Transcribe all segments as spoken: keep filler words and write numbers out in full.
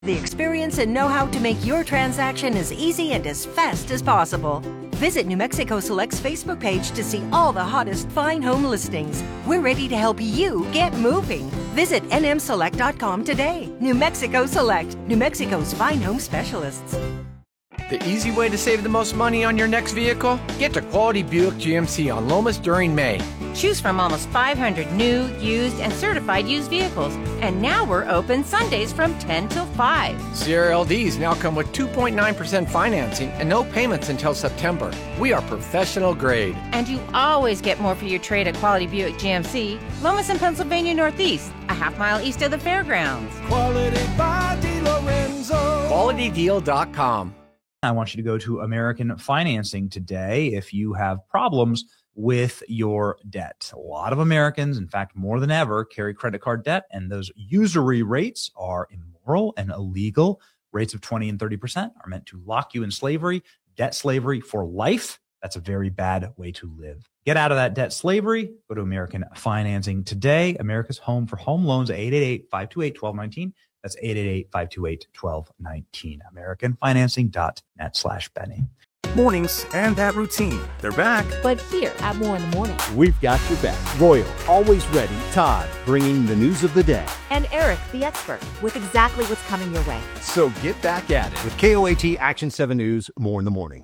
The experience and know-how to make your transaction as easy and as fast as possible. Visit New Mexico Select's Facebook page to see all the hottest fine home listings. We're ready to help you get moving. Visit N M select dot com today. New Mexico Select, New Mexico's fine home specialists. The easy way to save the most money on your next vehicle? Get to Quality Buick G M C on Lomas during May. Choose from almost five hundred new, used, and certified used vehicles. And now we're open Sundays from ten till five. Sierra L Ds now come with two point nine percent financing and no payments until September. We are professional grade. And you always get more for your trade at Quality Buick G M C, Lomas and Pennsylvania Northeast, a half mile east of the fairgrounds. Quality by DeLorenzo. Quality Deal dot com. I want you to go to American Financing today if you have problems with your debt. A lot of Americans, in fact, more than ever, carry credit card debt, and those usury rates are immoral and illegal. Rates of twenty and thirty percent are meant to lock you in slavery, debt slavery for life. That's a very bad way to live. Get out of that debt slavery. Go to American Financing today. America's home for home loans, eight eight eight, five two eight, one two one nine. That's eight eight eight, five two eight, one two one nine. American Financing dot net slash Benny. Mornings and that routine. They're back. But here at More in the Morning, we've got your back. Royal, always ready. Todd, bringing the news of the day. And Eric, the expert, with exactly what's coming your way. So get back at it with K O A T Action seven News, More in the Morning.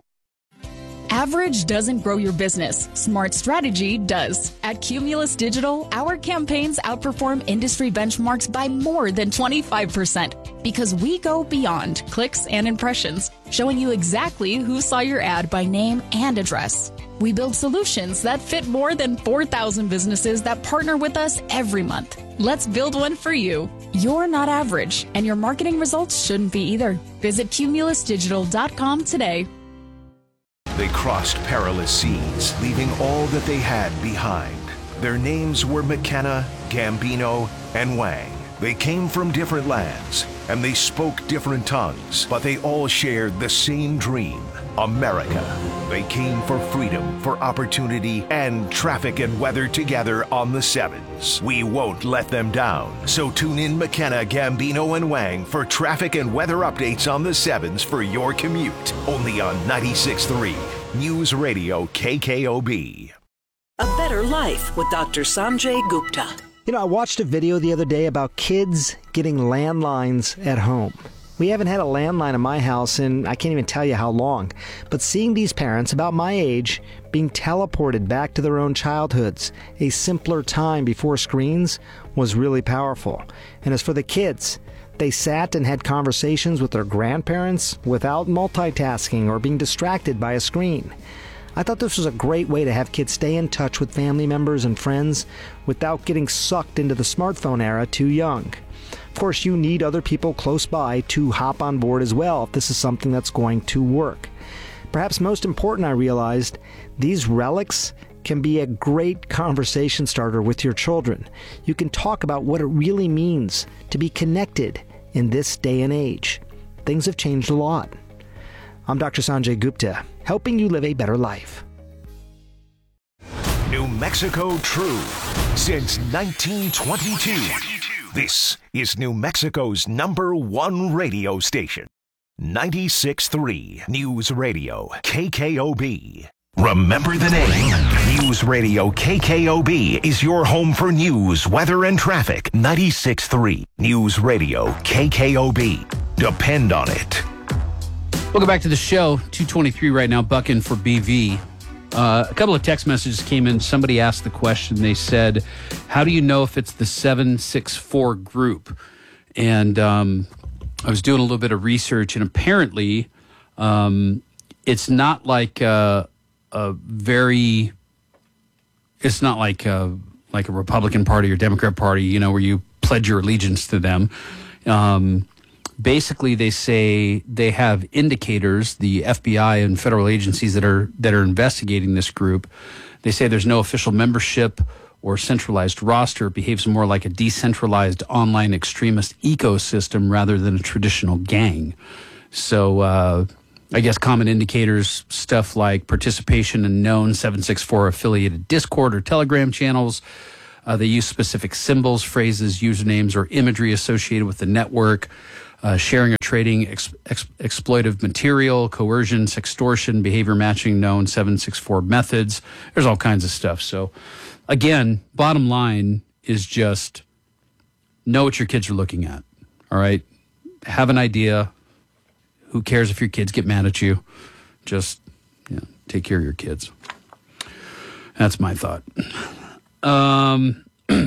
Average doesn't grow your business. Smart strategy does. At Cumulus Digital, our campaigns outperform industry benchmarks by more than twenty-five percent because we go beyond clicks and impressions, showing you exactly who saw your ad by name and address. We build solutions that fit more than four thousand businesses that partner with us every month. Let's build one for you. You're not average, and your marketing results shouldn't be either. Visit Cumulus Digital dot com today. They crossed perilous seas, leaving all that they had behind. Their names were McKenna, Gambino, and Wang. They came from different lands, and they spoke different tongues, but they all shared the same dream, America. They came for freedom, for opportunity, and traffic and weather together on the Sevens. We won't let them down. So tune in McKenna, Gambino, and Wang for traffic and weather updates on the Sevens for your commute. Only on ninety-six point three News Radio K K O B. A Better Life with Doctor Sanjay Gupta. You know, I watched a video the other day about kids getting landlines at home. We haven't had a landline in my house in I can't even tell you how long. But seeing these parents about my age being teleported back to their own childhoods, a simpler time before screens, was really powerful. And as for the kids, they sat and had conversations with their grandparents without multitasking or being distracted by a screen. I thought this was a great way to have kids stay in touch with family members and friends without getting sucked into the smartphone era too young. Of course, you need other people close by to hop on board as well if this is something that's going to work. Perhaps most important, I realized, these relics can be a great conversation starter with your children. You can talk about what it really means to be connected in this day and age. Things have changed a lot. I'm Doctor Sanjay Gupta, helping you live a better life. New Mexico True since nineteen twenty-two. This is New Mexico's number one radio station. ninety-six point three News Radio K K O B. Remember the name. News Radio K K O B is your home for news, weather, and traffic. ninety-six point three News Radio K K O B. Depend on it. Welcome back to the show. two twenty-three right now, bucking for B V. Uh, a couple of text messages came in. Somebody asked the question. They said, how do you know if it's the seven six four group? And um, I was doing a little bit of research, and apparently um, it's not like a, a very, it's not like a, like a Republican Party or Democrat Party, you know, where you pledge your allegiance to them. Um Basically, they say they have indicators, the F B I and federal agencies that are that are investigating this group. They say there's no official membership or centralized roster. It behaves more like a decentralized online extremist ecosystem rather than a traditional gang. So uh, I guess common indicators, stuff like participation in known seven six four affiliated Discord or Telegram channels. Uh, they use specific symbols, phrases, usernames, or imagery associated with the network. uh, sharing or trading ex- ex- exploitive material, coercion, sextortion, behavior matching, known seven six four methods. There's all kinds of stuff. So, again, bottom line is just know what your kids are looking at. All right? Have an idea. Who cares if your kids get mad at you? Just you know, take care of your kids. That's my thought. Um,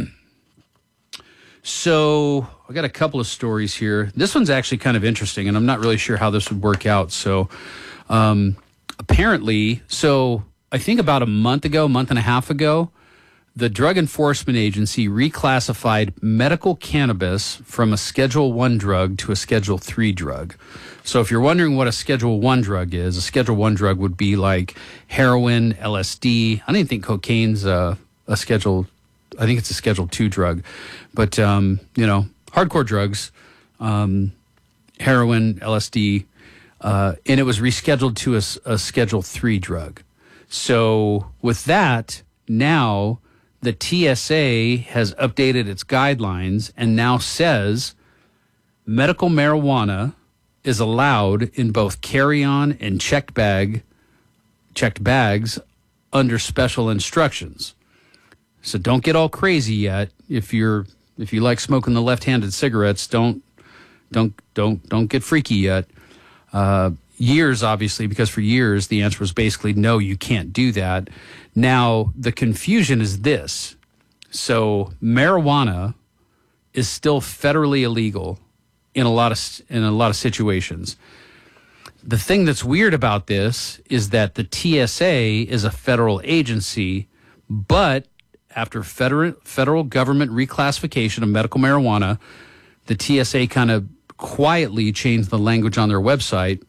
so I got a couple of stories here. This one's actually kind of interesting, and I'm not really sure how this would work out. So um, apparently, so I think about a month ago, month and a half ago, the Drug Enforcement Agency reclassified medical cannabis from a Schedule One drug to a Schedule Three drug. So if you're wondering what a Schedule One drug is, a Schedule One drug would be like heroin, L S D. I don't even think cocaine's a, a Schedule. I think it's a Schedule Two drug, but um, you know, hardcore drugs, um, heroin, L S D, uh, and it was rescheduled to a, a Schedule Three drug. So with that, now the T S A has updated its guidelines and now says medical marijuana is allowed in both carry-on and checked bag, checked bags under special instructions. So don't get all crazy yet. If you're if you like smoking the left-handed cigarettes, don't don't don't don't get freaky yet. Uh, years, obviously, because for years the answer was basically no, you can't do that. Now, the confusion is this. So marijuana is still federally illegal in a lot of in a lot of situations. The thing that's weird about this is that the T S A is a federal agency, but after federal federal government reclassification of medical marijuana, the T S A kind of quietly changed the language on their website.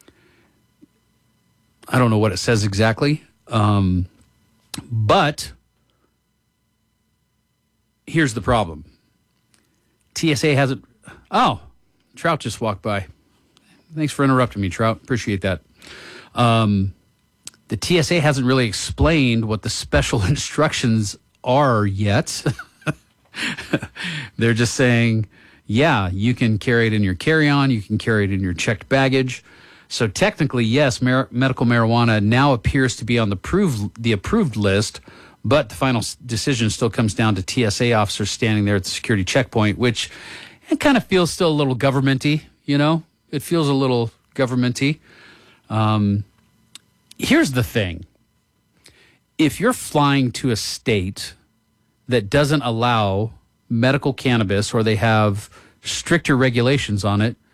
I don't know what it says exactly. Um, But here's the problem. T S A hasn't... Oh, Trout just walked by. Thanks for interrupting me, Trout. Appreciate that. Um, the T S A hasn't really explained what the special instructions are yet. They're just saying, yeah, you can carry it in your carry-on, you can carry it in your checked baggage. So technically, yes, mar- medical marijuana now appears to be on the approved, the approved list, but the final s- decision still comes down to T S A officers standing there at the security checkpoint, which it kind of feels still a little governmenty, you know? It feels a little governmenty. Um, here's the thing. If you're flying to a state that doesn't allow medical cannabis or they have stricter regulations on it,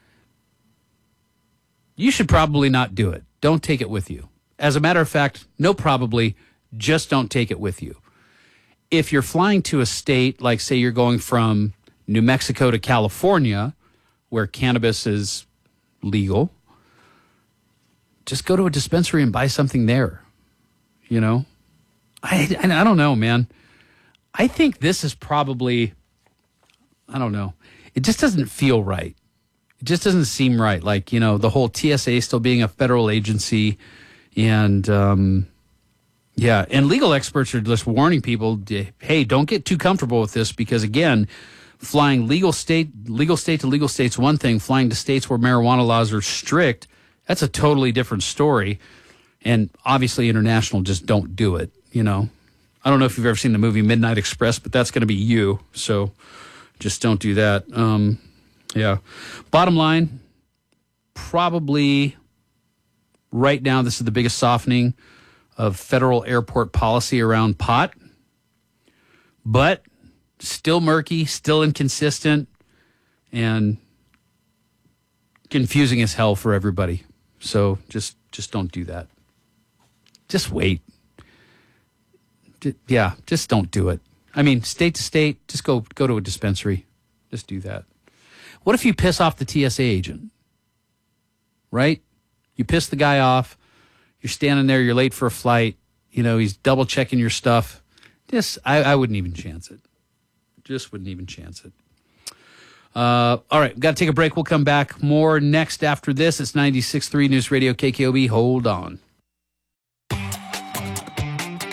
you should probably not do it. Don't take it with you. As a matter of fact, no probably, just don't take it with you. If you're flying to a state, like say you're going from New Mexico to California, where cannabis is legal, just go to a dispensary and buy something there. You know? I, I, I don't know, man. I think this is probably, I don't know. It just doesn't feel right. It just doesn't seem right. Like, you know, the whole T S A still being a federal agency. And, um, yeah, and legal experts are just warning people, hey, don't get too comfortable with this because, again, flying legal state, legal state to legal state's one thing. Flying to states where marijuana laws are strict, that's a totally different story. And obviously international, just don't do it, you know. I don't know if you've ever seen the movie Midnight Express, but that's going to be you. So just don't do that. Um Yeah. Bottom line, probably right now, this is the biggest softening of federal airport policy around pot, but still murky, still inconsistent, and confusing as hell for everybody. So just, just don't do that. Just wait. Just, yeah, just don't do it. I mean, state to state, just go, go to a dispensary. Just do that. What if you piss off the T S A agent, right? You piss the guy off. You're standing there. You're late for a flight. You know, he's double checking your stuff. Just, I, I wouldn't even chance it. Just wouldn't even chance it. Uh, all right, we've got to take a break. We'll come back more next after this. It's ninety-six point three News Radio K K O B. Hold on.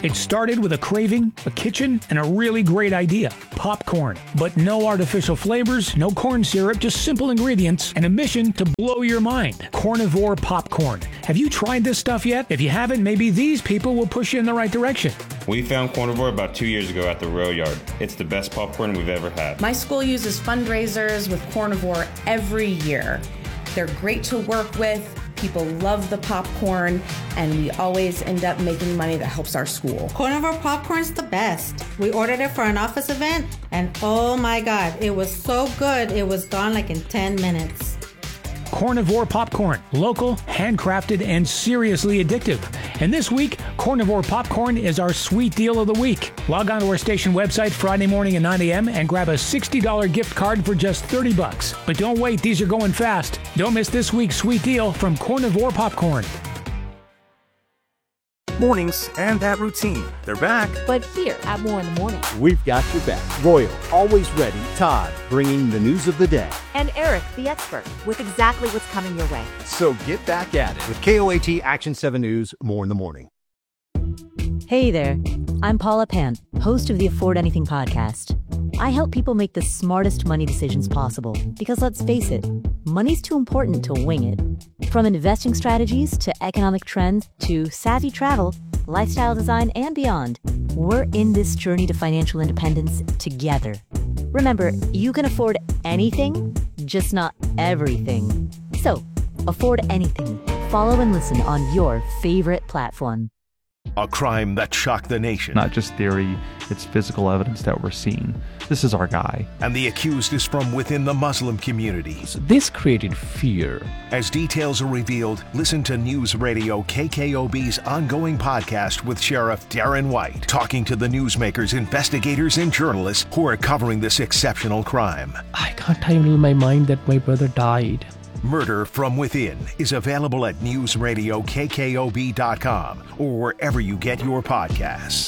It started with a craving, a kitchen, and a really great idea, popcorn. But no artificial flavors, no corn syrup, just simple ingredients, and a mission to blow your mind. Carnivore popcorn. Have you tried this stuff yet? If you haven't, maybe these people will push you in the right direction. We found Carnivore about two years ago at the rail yard. It's the best popcorn we've ever had. My school uses fundraisers with Carnivore every year. They're great to work with. People love the popcorn, and we always end up making money that helps our school. Carnivore popcorn's the best. We ordered it for an office event, and oh my God, it was so good, it was gone like in ten minutes. Carnivore popcorn, local, handcrafted, and seriously addictive. And this week, Carnivore popcorn is our sweet deal of the week. Log on to our station website Friday morning at nine a.m. and grab a sixty dollars gift card for just thirty bucks. But don't wait, these are going fast. Don't miss this week's sweet deal from Carnivore popcorn. Mornings and that routine. They're back. But here at More in the Morning. We've got your back. Royal, always ready. Todd, bringing the news of the day. And Eric, the expert, with exactly what's coming your way. So get back at it with K O A T Action seven News, More in the Morning. Hey there, I'm Paula Pant, host of the Afford Anything podcast. I help people make the smartest money decisions possible because, let's face it, money's too important to wing it. From investing strategies to economic trends to savvy travel, lifestyle design, and beyond, we're in this journey to financial independence together. Remember, you can afford anything, just not everything. So, afford anything. Follow and listen on your favorite platform. A crime that shocked the nation. Not just theory, it's physical evidence that we're seeing. This is our guy. And the accused is from within the Muslim community. So this created fear. As details are revealed, listen to News Radio K K O B's ongoing podcast with Sheriff Darren White, talking to the newsmakers, investigators, and journalists who are covering this exceptional crime. I can't handle my mind that my brother died. Murder from Within is available at news radio k k o b dot com or wherever you get your podcasts.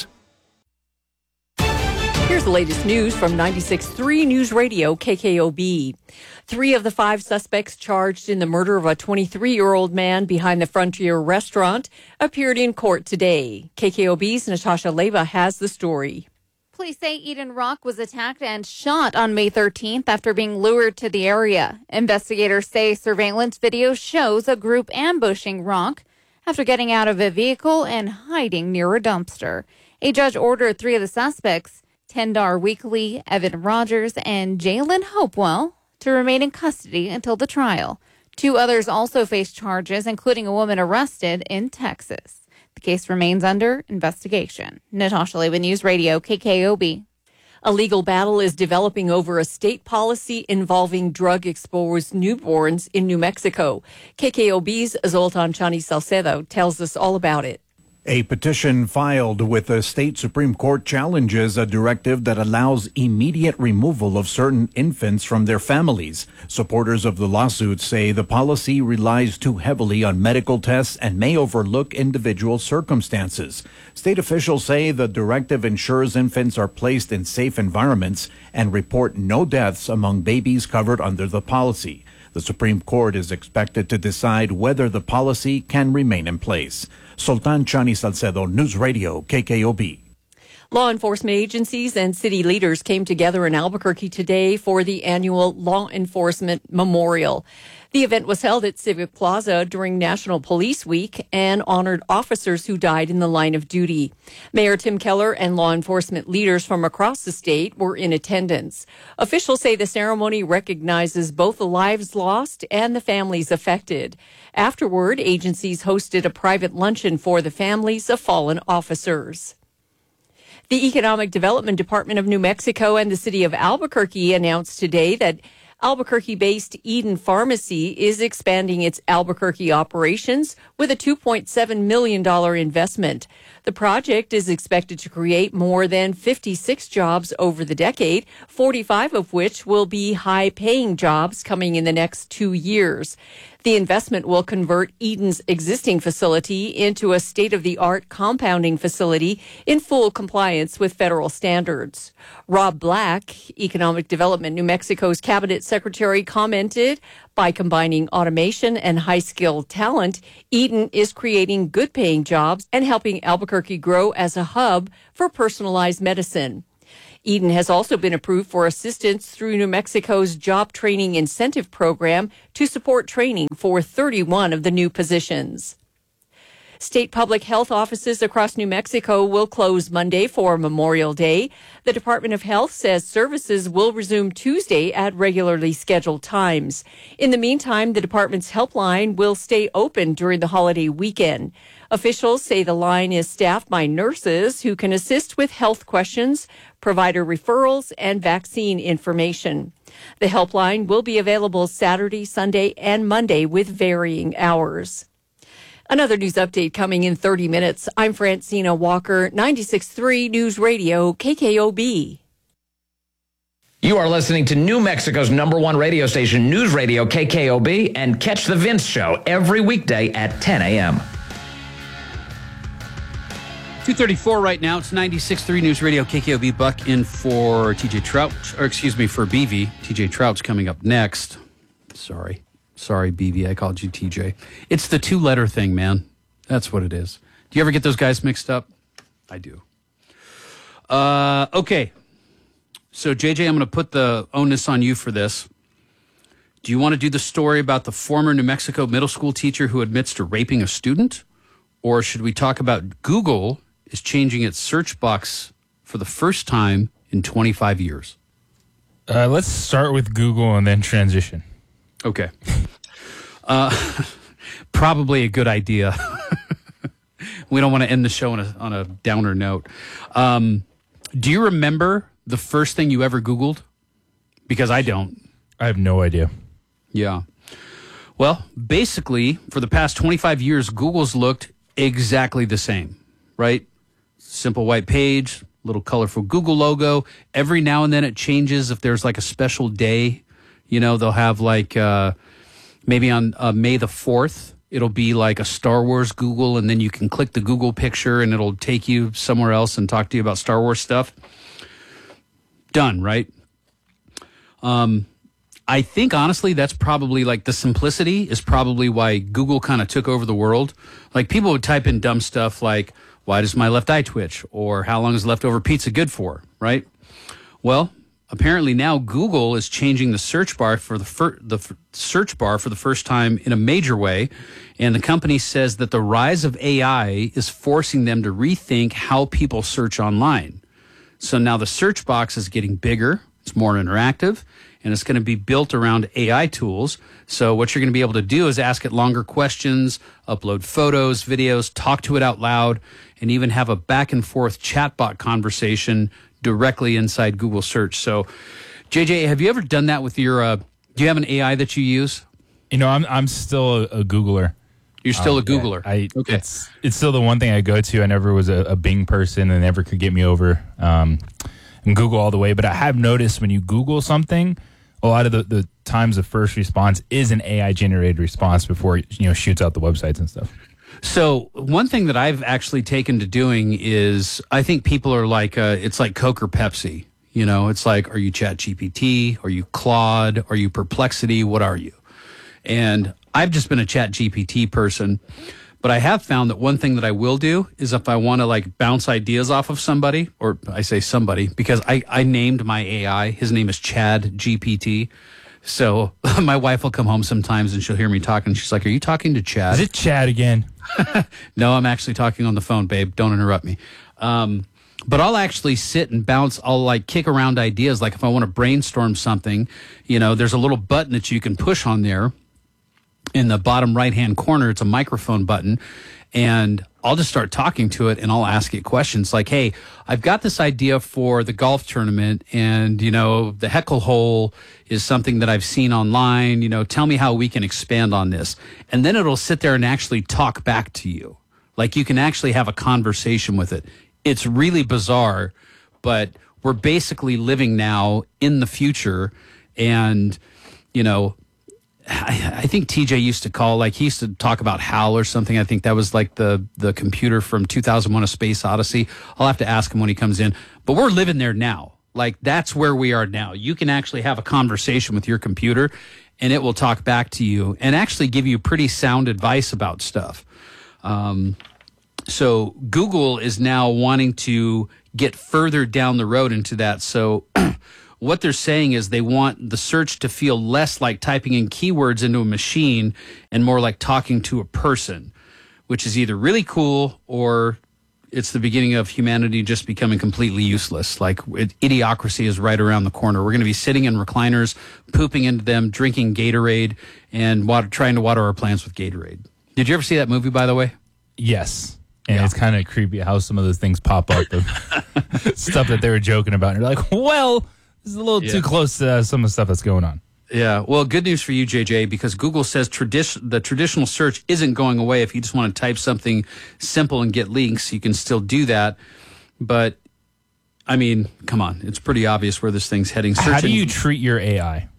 Here's the latest news from ninety-six point three News Radio K K O B. Three of the five suspects charged in the murder of a twenty-three-year-old man behind the Frontier restaurant appeared in court today. K K O B's Natasha Leva has the story. Police say Eden Rock was attacked and shot on May thirteenth after being lured to the area. Investigators say surveillance video shows a group ambushing Rock after getting out of a vehicle and hiding near a dumpster. A judge ordered three of the suspects, Tendar Weekly, Evan Rogers, and Jalen Hopewell, to remain in custody until the trial. Two others also face charges, including a woman arrested in Texas. The case remains under investigation. Natasha Leva, News Radio, K K O B. A legal battle is developing over a state policy involving drug-exposed newborns in New Mexico. K K O B's Zoltan Chani Salcedo tells us all about it. A petition filed with the state Supreme Court challenges a directive that allows immediate removal of certain infants from their families. Supporters of the lawsuit say the policy relies too heavily on medical tests and may overlook individual circumstances. State officials say the directive ensures infants are placed in safe environments and report no deaths among babies covered under the policy. The Supreme Court is expected to decide whether the policy can remain in place. Sultan Chani Salcedo, News Radio, K K O B. Law enforcement agencies and city leaders came together in Albuquerque today for the annual Law Enforcement Memorial. The event was held at Civic Plaza during National Police Week and honored officers who died in the line of duty. Mayor Tim Keller and law enforcement leaders from across the state were in attendance. Officials say the ceremony recognizes both the lives lost and the families affected. Afterward, agencies hosted a private luncheon for the families of fallen officers. The Economic Development Department of New Mexico and the city of Albuquerque announced today that Albuquerque-based Eden Pharmacy is expanding its Albuquerque operations with a two point seven million dollars investment. The project is expected to create more than fifty-six jobs over the decade, forty-five of which will be high-paying jobs coming in the next two years. The investment will convert Eden's existing facility into a state-of-the-art compounding facility in full compliance with federal standards. Rob Black, Economic Development New Mexico's cabinet secretary, commented, by combining automation and high-skilled talent, Eden is creating good-paying jobs and helping Albuquerque grow as a hub for personalized medicine. Eden has also been approved for assistance through New Mexico's Job Training Incentive Program to support training for thirty-one of the new positions. State public health offices across New Mexico will close Monday for Memorial Day. The Department of Health says services will resume Tuesday at regularly scheduled times. In the meantime, the department's helpline will stay open during the holiday weekend. Officials say the line is staffed by nurses who can assist with health questions, provider referrals, and vaccine information. The helpline will be available Saturday, Sunday, and Monday with varying hours. Another news update coming in thirty minutes. I'm Francina Walker, ninety-six point three News Radio, K K O B. You are listening to New Mexico's number one radio station, News Radio K K O B, and catch The Vince Show every weekday at ten a.m. two thirty-four right now. It's ninety-six point three News Radio K K O B. Buck in for T J Trout, or excuse me, for B V. T J Trout's coming up next. Sorry. Sorry, B V. I called you T J. It's the two-letter thing, man. That's what it is. Do you ever get those guys mixed up? I do. Uh, okay. So, J J, I'm going to put the onus on you for this. Do you want to do the story about the former New Mexico middle school teacher who admits to raping a student? Or should we talk about Google is changing its search box for the first time in twenty-five years? Uh, let's start with Google and then transition. Okay. Uh, probably a good idea. We don't want to end the show on a, on a downer note. Um, do you remember the first thing you ever Googled? Because I don't. I have no idea. Yeah. Well, basically, for the past twenty-five years, Google's looked exactly the same, right? Simple white page, little colorful Google logo. Every now and then it changes. If there's like a special day, you know, they'll have like uh, maybe on uh, May the fourth, it'll be like a Star Wars Google, and then you can click the Google picture and it'll take you somewhere else and talk to you about Star Wars stuff. Done, right? Um, I think, honestly, that's probably like the simplicity is probably why Google kind of took over the world. Like people would type in dumb stuff like, why does my left eye twitch? Or how long is leftover pizza good for, right? Well, apparently now Google is changing the search bar for the fir- the f- search bar for the first time in a major way, and the company says that the rise of A I is forcing them to rethink how people search online. So now the search box is getting bigger, it's more interactive, and it's going to be built around A I tools. So what you're going to be able to do is ask it longer questions, upload photos, videos, talk to it out loud, and even have a back and forth chatbot conversation directly inside Google search. So, J J, have you ever done that with your, uh, do you have an A I that you use? You know, I'm I'm still a, a Googler. You're still um, a Googler? Yeah, I, okay. It's, it's still the one thing I go to. I never was a, a Bing person and never could get me over um, and Google all the way. But I have noticed when you Google something, a lot of the, the times the first response is an A I-generated response before it, you know, shoots out the websites and stuff. So one thing that I've actually taken to doing is I think people are like, uh, it's like Coke or Pepsi. You know, it's like, are you ChatGPT? Are you Claude? Are you Perplexity? What are you? And I've just been a ChatGPT person. But I have found that one thing that I will do is if I want to like bounce ideas off of somebody, or I say somebody, because I, I named my A I. His name is Chad G P T. So my wife will come home sometimes and she'll hear me talking. She's like, are you talking to Chad? Is it Chad again? No, I'm actually talking on the phone, babe. Don't interrupt me. Um, but I'll actually sit and bounce. I'll like kick around ideas. Like if I want to brainstorm something, you know, there's a little button that you can push on there in the bottom right-hand corner. It's a microphone button. And I'll just start talking to it and I'll ask it questions like, hey, I've got this idea for the golf tournament and, you know, the heckle hole is something that I've seen online. You know, tell me how we can expand on this. And then it'll sit there and actually talk back to you. Like you can actually have a conversation with it. It's really bizarre, but we're basically living now in the future. And, you know, I, I think T J used to call, like he used to talk about HAL or something. I think that was like the the computer from two thousand one: A Space Odyssey. I'll have to ask him when he comes in. But we're living there now. Like that's where we are now. You can actually have a conversation with your computer, and it will talk back to you and actually give you pretty sound advice about stuff. Um, so Google is now wanting to get further down the road into that. So what they're saying is they want the search to feel less like typing in keywords into a machine and more like talking to a person, which is either really cool or it's the beginning of humanity just becoming completely useless. Like it, idiocracy is right around the corner. We're going to be sitting in recliners, pooping into them, drinking Gatorade, and water, trying to water our plants with Gatorade. Did you ever see that movie, by the way? Yes. And yeah. It's kind of creepy how some of those things pop up of stuff that they were joking about. And you're like, well, this is a little yeah. too close to uh, some of the stuff that's going on. Yeah. Well, good news for you, J J, because Google says tradi- the traditional search isn't going away. If you just want to type something simple and get links, you can still do that. But, I mean, come on. It's pretty obvious where this thing's heading. Search How do you treat your A I?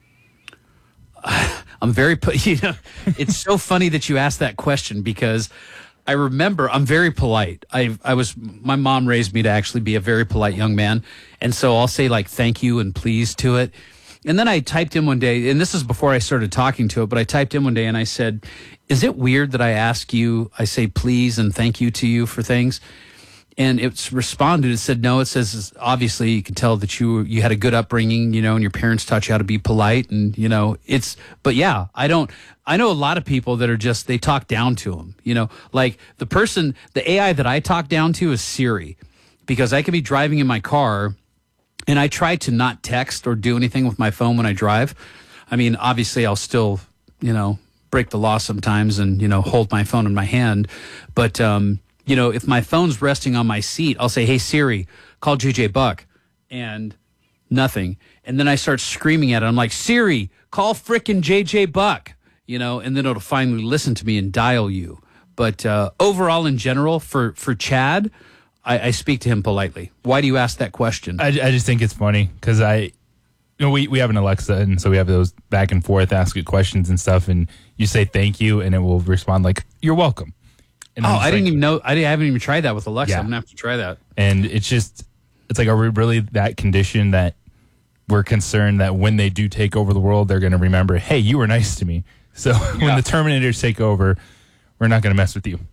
I'm very, you know, it's so funny that you asked that question because I remember I'm very polite. I I was, my mom raised me to actually be a very polite young man. And so I'll say like thank you and please to it. And then I typed in one day, and this is before I started talking to it, but I typed in one day and I said, is it weird that I ask you, I say please and thank you to you for things? And it's responded, it said, no, it says, obviously you can tell that you you had a good upbringing, you know, and your parents taught you how to be polite. And, you know, it's, but yeah, I don't, I know a lot of people that are just, they talk down to them, you know, like the person, the A I that I talk down to is Siri, because I could be driving in my car and I try to not text or do anything with my phone when I drive. I mean, obviously I'll still, you know, break the law sometimes and, you know, hold my phone in my hand. But, um, you know, if my phone's resting on my seat, I'll say, hey, Siri, call J J Buck. And nothing. And then I start screaming at it. I'm like, Siri, call frickin' J J Buck. You know, and then it'll finally listen to me and dial you. But uh, overall, in general, for, for Chad, I, I speak to him politely. Why do you ask that question? I, I just think it's funny because I, you know, we, we have an Alexa, and so we have those back and forth, ask it questions and stuff, and you say thank you, and it will respond like, you're welcome. And oh, I didn't like, even know. I, didn't, I haven't even tried that with Alexa. Yeah. I'm going to have to try that. And it's just, it's like, are we really that conditioned that we're concerned that when they do take over the world, they're going to remember, hey, you were nice to me. So yeah. when the Terminators take over, we're not going to mess with you.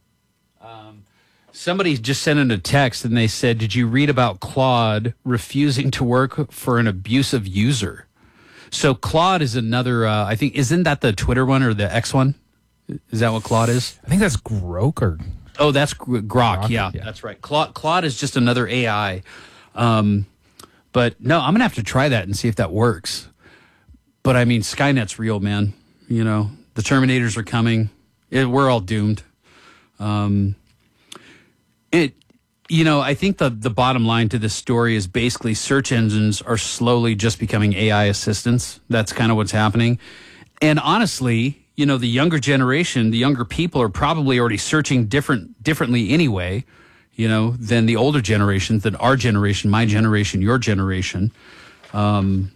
Um, somebody just sent in a text and they said, did you read about Claude refusing to work for an abusive user? So Claude is another, uh, I think, isn't that the Twitter one or the X one? Is that what Claude is? I think that's Grok or... Oh, that's Grok. Grok yeah, yeah, that's right. Claude, Claude is just another A I. Um, but no, I'm going to have to try that and see if that works. But I mean, Skynet's real, man. You know, the Terminators are coming. It, we're all doomed. Um, it, you know, I think the, the bottom line to this story is basically search engines are slowly just becoming A I assistants. That's kind of what's happening. And honestly, you know, the younger generation, the younger people are probably already searching different differently anyway, you know, than the older generations, than our generation, my generation, your generation. Um,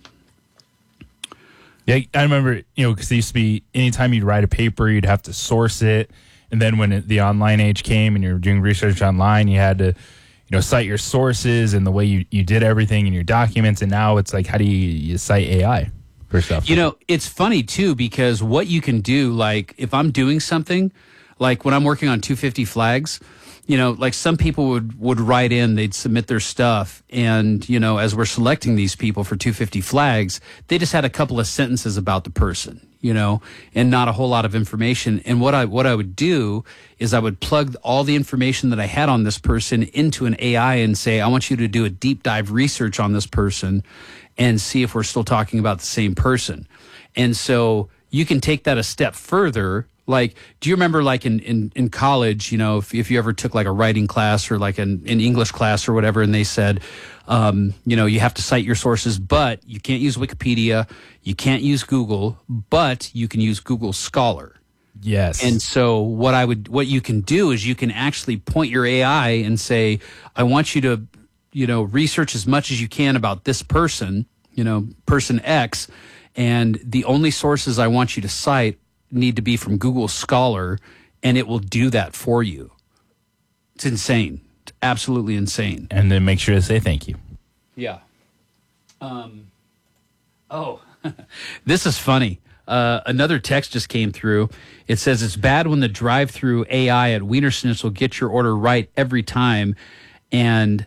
yeah, I remember, you know, because it used to be anytime you'd write a paper, you'd have to source it. And then when it, the online age came and you're doing research online, you had to, you know, cite your sources and the way you, you did everything in your documents. And now it's like, how do you, you cite A I? Stuff. You know, it's funny too, because what you can do, like if I'm doing something, like when I'm working on two fifty flags, you know, like some people would, would write in, they'd submit their stuff. And, you know, as we're selecting these people for two fifty flags, they just had a couple of sentences about the person, you know, and not a whole lot of information. And what I, what I would do is I would plug all the information that I had on this person into an A I and say, I want you to do a deep dive research on this person and see if we're still talking about the same person. And so you can take that a step further. Like, do you remember like in, in, in college, you know, if, if you ever took like a writing class or like an, an English class or whatever, and they said, um, you know, you have to cite your sources, but you can't use Wikipedia, you can't use Google, but you can use Google Scholar. Yes. And so what I would, what you can do is you can actually point your A I and say, I want you to, you know, research as much as you can about this person, you know, person X, And the only sources I want you to cite need to be from Google Scholar, and it will do that for you. It's insane. It's absolutely insane. And then make sure to say thank you. Yeah. Um, oh, this is funny. Uh, another text just came through. It says, it's bad when the drive-through A I at Wiener Schnitzel gets your order right every time and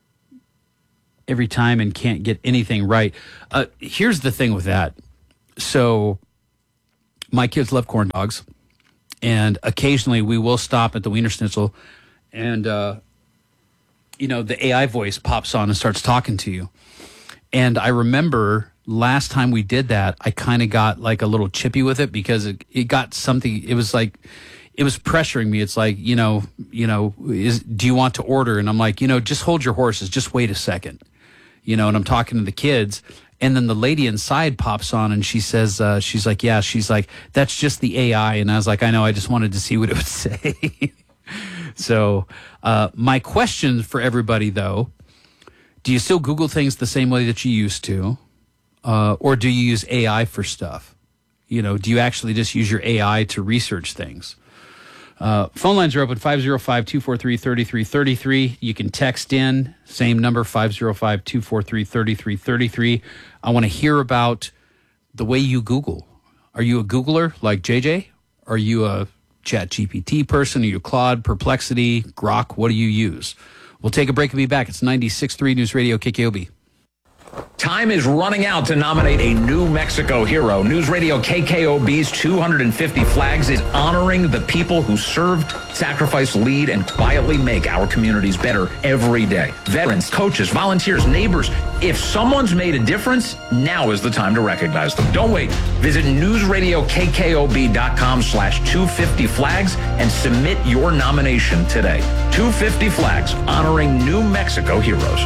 every time and can't get anything right. Uh, here's the thing with that. So my kids love corn dogs, and occasionally we will stop at the Wiener Schnitzel, and, uh, you know, the A I voice pops on and starts talking to you. And I remember last time we did that, I kind of got like a little chippy with it because it, it got something, it was like, it was pressuring me. It's like, you know, you know, is, do you want to order? And I'm like, you know, just hold your horses. Just wait a second. You know, and I'm talking to the kids, and then the lady inside pops on and she says, uh, she's like, yeah, she's like, that's just the A I. And I was like, I know, I just wanted to see what it would say. So, uh, my question for everybody though, do you still Google things the same way that you used to? Uh, or do you use A I for stuff? You know, do you actually just use your A I to research things? Uh, phone lines are open, five oh five, two four three, three three three three. You can text in, same number, five oh five, two four three, three three three three. I want to hear about the way you Google. Are you a Googler like J J? Are you a Chat G P T person? Are you Claude, Perplexity, Grok? What do you use? We'll take a break and be back. It's ninety-six point three News Radio K K O B. Time is running out to nominate a New Mexico hero. News Radio K K O B's two hundred fifty Flags is honoring the people who served, sacrificed, lead, and quietly make our communities better every day. Veterans, coaches, volunteers, neighbors. If someone's made a difference, now is the time to recognize them. Don't wait. Visit newsradioKKOB.com slash 250 flags and submit your nomination today. two fifty Flags, honoring New Mexico heroes.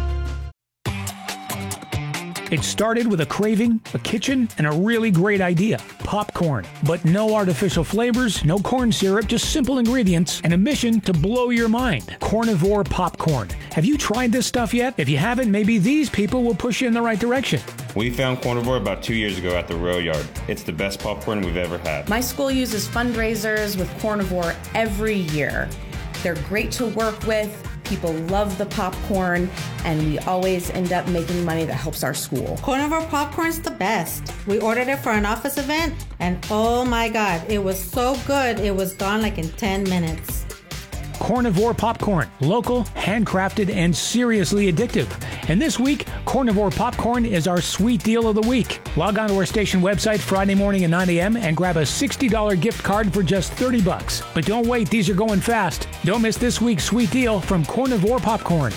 It started with a craving, a kitchen, and a really great idea, popcorn. But no artificial flavors, no corn syrup, just simple ingredients, and a mission to blow your mind. Carnivore popcorn. Have you tried this stuff yet? If you haven't, maybe these people will push you in the right direction. We found Carnivore about two years ago at the Rail Yard. It's the best popcorn we've ever had. My school uses fundraisers with Carnivore every year. They're great to work with. People love the popcorn, and we always end up making money that helps our school. Carnivore popcorn's the best. We ordered it for an office event, and oh my God, it was so good, it was gone like in ten minutes. Carnivore popcorn, local, handcrafted, and seriously addictive. And this week, Carnivore popcorn is our sweet deal of the week. Log on to our station website Friday morning at nine a.m. and grab a sixty dollars gift card for just thirty bucks. But don't wait, these are going fast. Don't miss this week's sweet deal from Carnivore popcorn.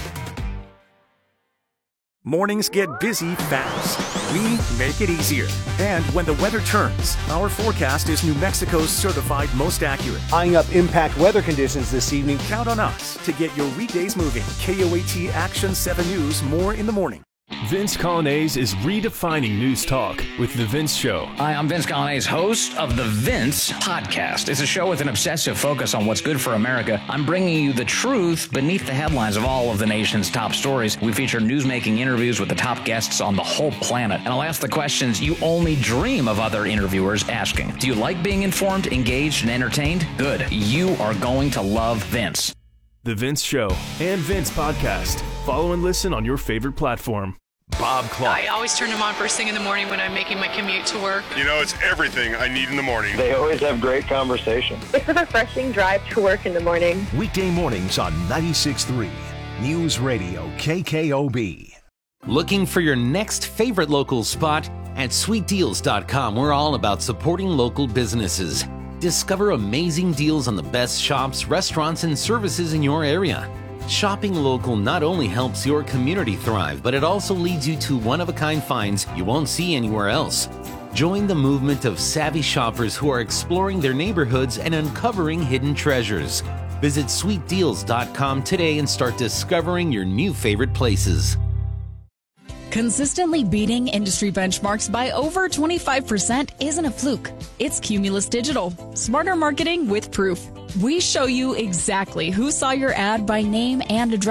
Mornings get busy fast. We make it easier. And when the weather turns, our forecast is New Mexico's certified most accurate. Eyeing up impact weather conditions this evening. Count on us to get your weekdays moving. K O A T Action seven News, more in the morning. Vince Colonnese is redefining news talk with The Vince Show. Hi, I'm Vince Colonnese, host of The Vince Podcast. It's a show with an obsessive focus on what's good for America. I'm bringing you the truth beneath the headlines of all of the nation's top stories. We feature news-making interviews with the top guests on the whole planet. And I'll ask the questions you only dream of other interviewers asking. Do you like being informed, engaged, and entertained? Good. You are going to love Vince. The Vince Show and Vince Podcast. Follow and listen on your favorite platform. Bob Clark. I always turn them on first thing in the morning when I'm making my commute to work. You know, it's everything I need in the morning. They always have great conversation. It's a refreshing drive to work in the morning. Weekday mornings on ninety-six point three News Radio K K O B. Looking for your next favorite local spot? At sweet deals dot com, we're all about supporting local businesses. Discover amazing deals on the best shops, restaurants, and services in your area. Shopping local not only helps your community thrive, but it also leads you to one-of-a-kind finds you won't see anywhere else. Join the movement of savvy shoppers who are exploring their neighborhoods and uncovering hidden treasures. Visit sweet deals dot com today and start discovering your new favorite places. Consistently beating industry benchmarks by over twenty-five percent isn't a fluke. It's Cumulus Digital. Smarter marketing with proof. We show you exactly who saw your ad by name and address.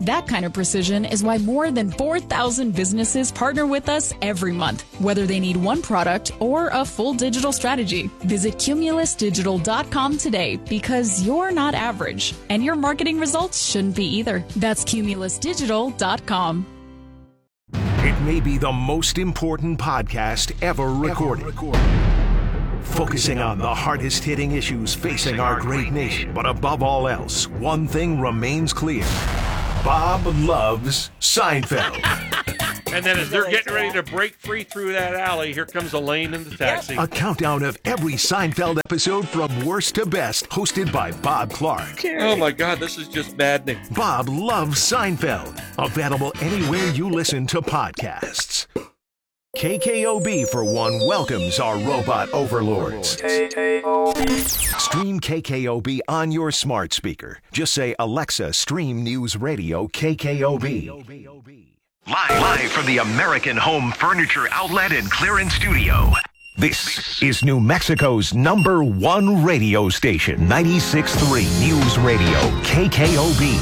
That kind of precision is why more than four thousand businesses partner with us every month, whether they need one product or a full digital strategy. Visit cumulus digital dot com today because you're not average, and your marketing results shouldn't be either. That's cumulus digital dot com. It may be the most important podcast ever recorded. Ever recorded. Focusing on the hardest hitting issues facing our great nation. But above all else, one thing remains clear. Bob loves Seinfeld. And then as they're getting ready to break free through that alley, here comes Elaine in the taxi. A countdown of every Seinfeld episode from worst to best, hosted by Bob Clark. Oh my God, this is just maddening. Bob loves Seinfeld. Available anywhere you listen to podcasts. K K O B, for one, welcomes our robot overlords. Stream K K O B on your smart speaker. Just say, Alexa, stream News Radio K K O B. Live, live from the American Home Furniture Outlet and Clearance Studio. This is New Mexico's number one radio station, ninety-six point three News Radio K K O B.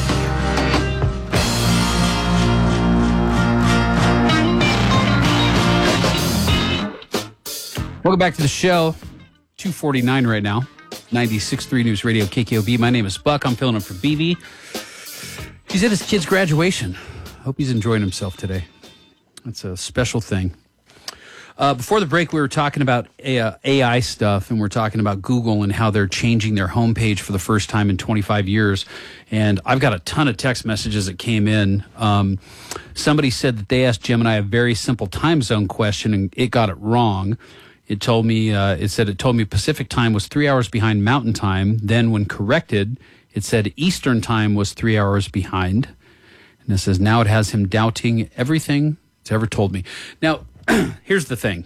Welcome back to the show. two forty-nine right now. ninety-six point three News Radio K K O B. My name is Buck. I'm filling in for B V. He's at his kid's graduation. Hope he's enjoying himself today. That's a special thing. Uh, before the break, we were talking about A I stuff, and we're talking about Google and how they're changing their homepage for the first time in twenty-five years. And I've got a ton of text messages that came in. Um, somebody said that they asked Gemini a very simple time zone question, and it got it wrong. It told me, uh, it said it told me Pacific time was three hours behind Mountain time. Then when corrected, it said Eastern time was three hours behind. And it says now it has him doubting everything it's ever told me. Now, here's the thing.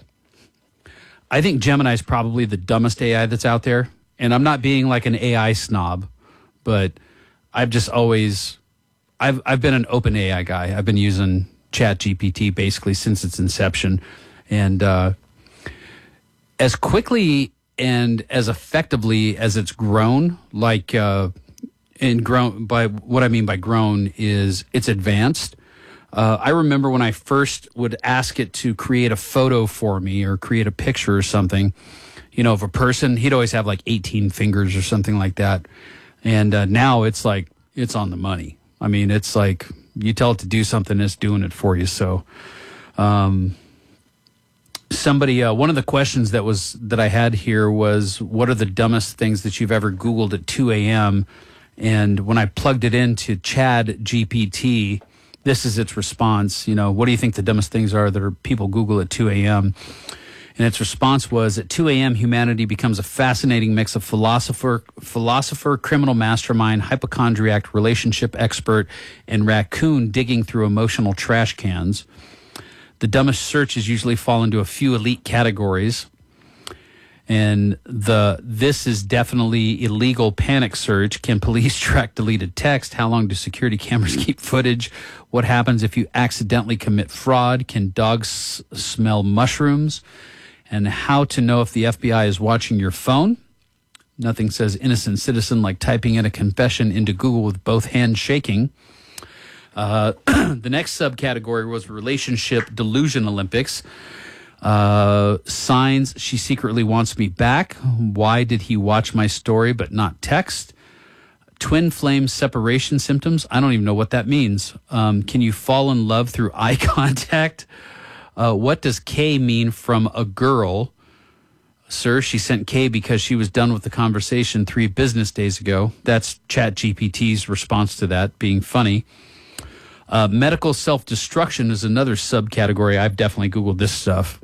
I think Gemini is probably the dumbest A I that's out there. And I'm not being like an A I snob, but I've just always, I've, I've been an open A I guy. I've been using ChatGPT basically since its inception. And, uh, as quickly and as effectively as it's grown, like, uh, and grown by what I mean by grown is it's advanced. Uh, I remember when I first would ask it to create a photo for me or create a picture or something, you know, of a person, he'd always have like eighteen fingers or something like that. And uh, now it's like, it's on the money. I mean, it's like you tell it to do something, it's doing it for you. So, um, somebody, uh, one of the questions that was, that I had here was, what are the dumbest things that you've ever Googled at two a.m.? And when I plugged it into Chad G P T, this is its response. You know, what do you think the dumbest things are that are people Google at two a.m.? And its response was, at two a.m., humanity becomes a fascinating mix of philosopher, philosopher, criminal mastermind, hypochondriac, relationship expert, and raccoon digging through emotional trash cans. The dumbest searches usually fall into a few elite categories. And the this is definitely illegal panic search. Can police track deleted text? How long do security cameras keep footage? What happens if you accidentally commit fraud? Can dogs smell mushrooms? And how to know if the F B I is watching your phone? Nothing says innocent citizen like typing in a confession into Google with both hands shaking. Uh, the next subcategory was relationship delusion Olympics. Uh, signs she secretly wants me back. Why did he watch my story but not text? Twin flame separation symptoms. I don't even know what that means. Um, can you fall in love through eye contact? Uh, what does K mean from a girl? Sir, she sent K because she was done with the conversation three business days ago. That's ChatGPT's response to that, being funny. Uh, medical self-destruction is another subcategory. I've definitely Googled this stuff.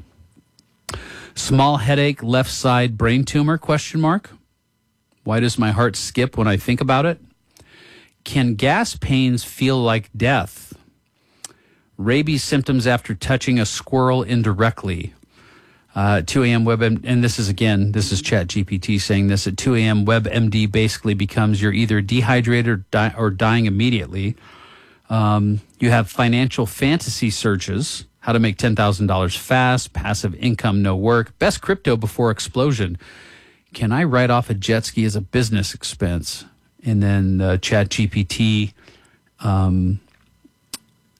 Small headache, left side brain tumor, question mark. Why does my heart skip when I think about it? Can gas pains feel like death? Rabies symptoms after touching a squirrel indirectly. Uh, two a.m. WebMD, and this is again, this is ChatGPT saying this. At two a.m. WebMD basically becomes you're either dehydrated or, di- or dying immediately. Um, you have financial fantasy searches. How to make ten thousand dollars fast, passive income, no work, best crypto before explosion. Can I write off a jet ski as a business expense? And then uh, ChatGPT um,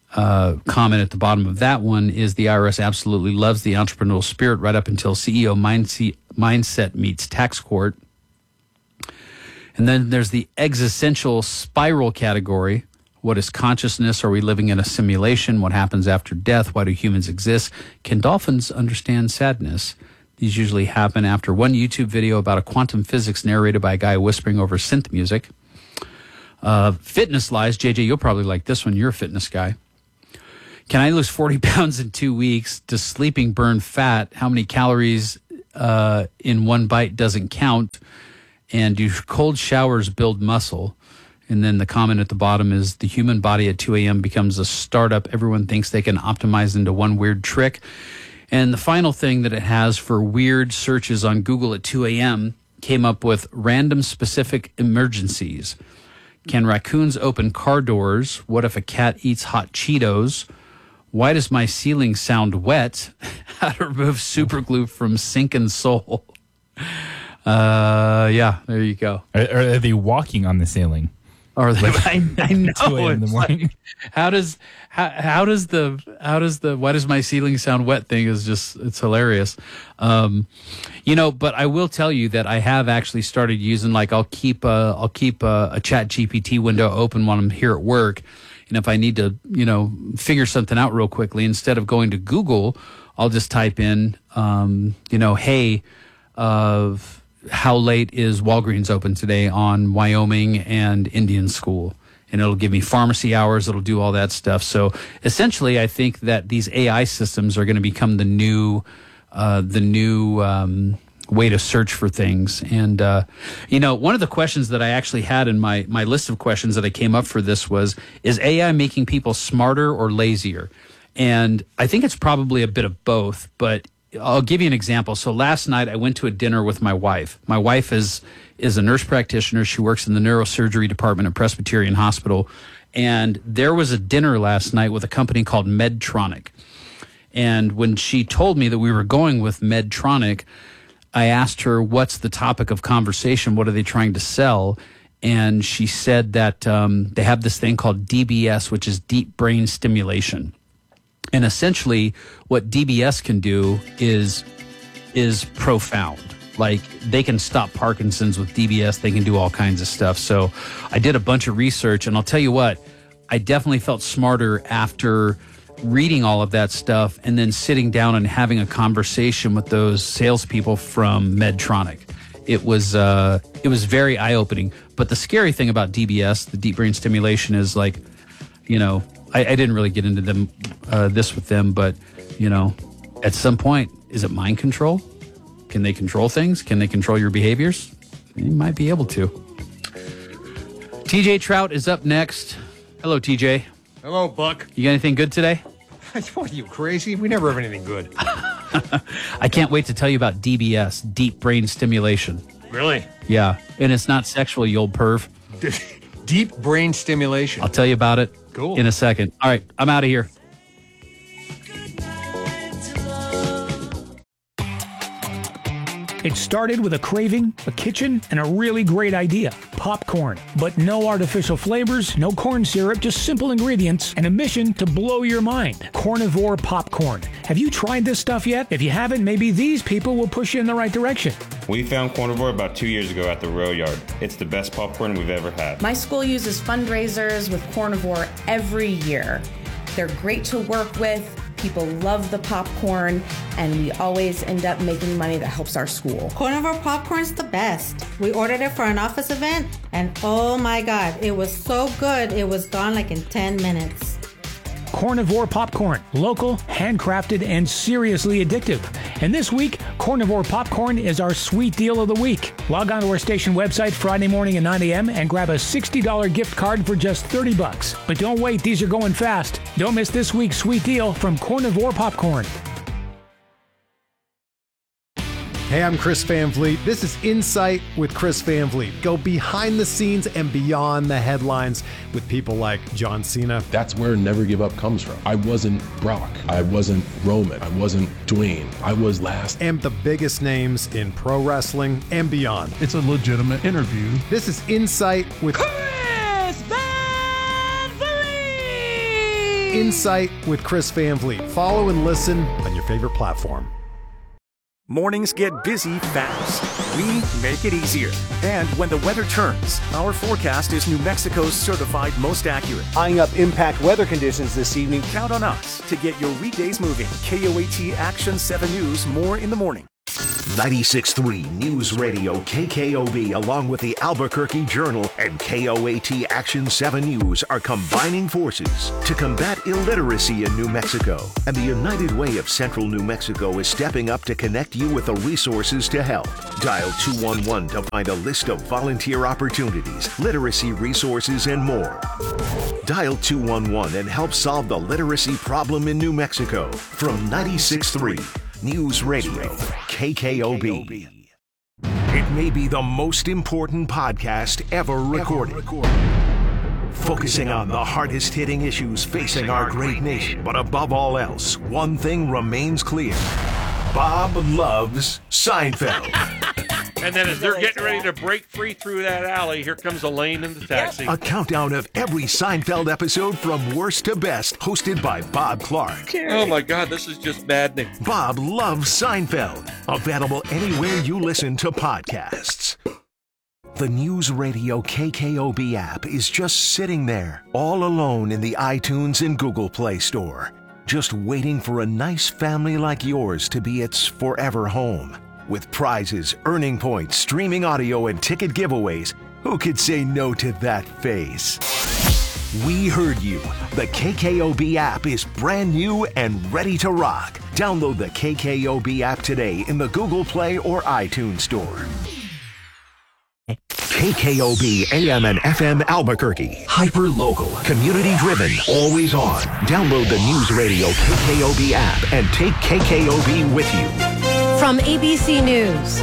uh, comment at the bottom of that one is the I R S absolutely loves the entrepreneurial spirit right up until C E O mindset, mindset meets tax court. And then there's the existential spiral category. What is consciousness? Are we living in a simulation? What happens after death? Why do humans exist? Can dolphins understand sadness? These usually happen after one YouTube video about a quantum physics narrated by a guy whispering over synth music. Uh, fitness lies. J J, you'll probably like this one. You're a fitness guy. Can I lose forty pounds in two weeks? Does sleeping burn fat? How many calories uh, in one bite doesn't count? And do cold showers build muscle? And then the comment at the bottom is the human body at two a.m. becomes a startup. Everyone thinks they can optimize into one weird trick. And the final thing that it has for weird searches on Google at two a.m. came up with random specific emergencies. Can raccoons open car doors? What if a cat eats hot Cheetos? Why does my ceiling sound wet? How to remove super glue from sink and sole? Uh, yeah, there you go. Are, are they walking on the ceiling? Or they, I, I know. two a.m. in the morning. Like, how does how, how does the how does the why does my ceiling sound wet thing is just it's hilarious. Um, you know, but I will tell you that I have actually started using like I'll keep a, I'll keep a, a Chat G P T window open when I'm here at work, and if I need to you know figure something out real quickly, instead of going to Google, I'll just type in um, you know hey of. Uh, how late is Walgreens open today on Wyoming and Indian School? And it'll give me pharmacy hours. It'll do all that stuff. So essentially, I think that these A I systems are going to become the new, uh, the new um, way to search for things. And, uh, you know, one of the questions that I actually had in my, my list of questions that I came up for this was, is A I making people smarter or lazier? And I think it's probably a bit of both, but I'll give you an example. So last night I went to a dinner with my wife. My wife is is a nurse practitioner. She works in the neurosurgery department at Presbyterian Hospital. And there was a dinner last night with a company called Medtronic. And when she told me that we were going with Medtronic, I asked her, what's the topic of conversation? What are they trying to sell? And she said that um, they have this thing called D B S, which is deep brain stimulation. And essentially, what D B S can do is is profound. Like, they can stop Parkinson's with D B S. They can do all kinds of stuff. So I did a bunch of research, and I'll tell you what, I definitely felt smarter after reading all of that stuff and then sitting down and having a conversation with those salespeople from Medtronic. It was uh, it was very eye-opening. But the scary thing about D B S, the deep brain stimulation, is like, you know, I, I didn't really get into them uh, this with them, but, you know, at some point, is it mind control? Can they control things? Can they control your behaviors? They might be able to. T J Trout is up next. Hello, T J. Hello, Buck. You got anything good today? What, are you crazy? We never have anything good. I can't wait to tell you about D B S, deep brain stimulation. Really? Yeah, and it's not sexual, you old perv. Deep brain stimulation. I'll tell you about it cool. in a second. All right, I'm out of here. It started with a craving, a kitchen, and a really great idea, popcorn. But no artificial flavors, no corn syrup, just simple ingredients, and a mission to blow your mind. Carnivore popcorn. Have you tried this stuff yet? If you haven't, maybe these people will push you in the right direction. We found Carnivore about two years ago at the Rail Yard. It's the best popcorn we've ever had. My school uses fundraisers with Carnivore every year. They're great to work with. People love the popcorn, and we always end up making money that helps our school. Carnivore popcorn's the best. We ordered it for an office event, and oh my God, it was so good, it was gone like in ten minutes. Carnivore popcorn, local, handcrafted, and seriously addictive. And this week, Carnivore popcorn is our sweet deal of the week. Log on to our station website Friday morning at nine a.m. and grab a sixty dollars gift card for just thirty bucks. But don't wait, these are going fast. Don't miss this week's sweet deal from Carnivore popcorn. Hey, I'm Chris Van Vliet. This is Insight with Chris Van Vliet. Go behind the scenes and beyond the headlines with people like John Cena. That's where Never Give Up comes from. I wasn't Brock. I wasn't Roman. I wasn't Dwayne. I was last. And the biggest names in pro wrestling and beyond. It's a legitimate interview. This is Insight with Chris Van Vliet. Insight with Chris Van Vliet. Follow and listen on your favorite platform. Mornings get busy fast. We make it easier. And when the weather turns, our forecast is New Mexico's certified most accurate. Eyeing up impact weather conditions this evening. Count on us to get your weekdays moving. K O A T Action seven News, more in the morning. ninety-six point three News Radio K K O B, along with the Albuquerque Journal and K O A T Action seven News, are combining forces to combat illiteracy in New Mexico. And the United Way of Central New Mexico is stepping up to connect you with the resources to help. Dial two one one to find a list of volunteer opportunities, literacy resources, and more. Dial two one one and help solve the literacy problem in New Mexico. From ninety-six point three News Radio, K K O B. It may be the most important podcast ever recorded. Ever recorded. Focusing on the hardest hitting issues facing our great nation. But above all else, one thing remains clear. Bob loves Seinfeld. And then as they're getting ready to break free through that alley, here comes Elaine in the taxi. A countdown of every Seinfeld episode from worst to best, hosted by Bob Clark. Oh my God, this is just maddening. Bob loves Seinfeld. Available anywhere you listen to podcasts. The News Radio K K O B app is just sitting there, all alone in the iTunes and Google Play Store, just waiting for a nice family like yours to be its forever home. With prizes, earning points, streaming audio, and ticket giveaways, who could say no to that face? We heard you. The K K O B app is brand new and ready to rock. Download the K K O B app today in the Google Play or iTunes Store. K K O B A M and F M Albuquerque. Hyper local. Community driven. Always on. Download the News Radio K K O B app and take K K O B with you. From A B C News,